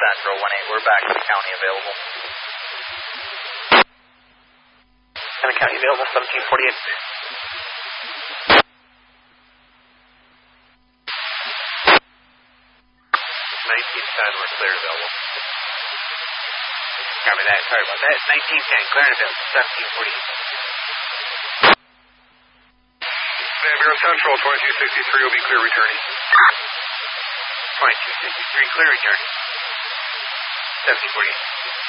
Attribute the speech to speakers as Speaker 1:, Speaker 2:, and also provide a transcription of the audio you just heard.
Speaker 1: Central 1-8, we're back to the county available.
Speaker 2: Center County available, 1748.
Speaker 3: 1910, we're cleared available.
Speaker 1: Copy that, sorry about that. 1910, cleared available, 1748.
Speaker 3: Van Buren Central, 2263 will be clear returning.
Speaker 1: 2263, clear returning. 1748.